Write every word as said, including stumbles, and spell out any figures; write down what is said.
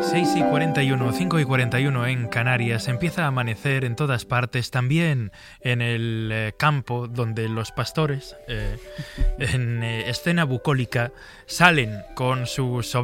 seis y cuarenta y uno, cinco y cuarenta y uno en Canarias. Empieza a amanecer en todas partes, también en el eh, campo donde los pastores, eh, en eh, escena bucólica, salen con sus